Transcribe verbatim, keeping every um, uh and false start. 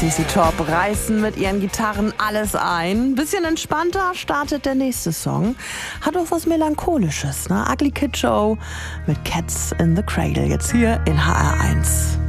C C Top reißen mit ihren Gitarren alles ein. Bisschen entspannter startet der nächste Song. Hat auch was Melancholisches, ne? Ugly Kid Joe mit Cats in the Cradle. Jetzt hier in H R eins.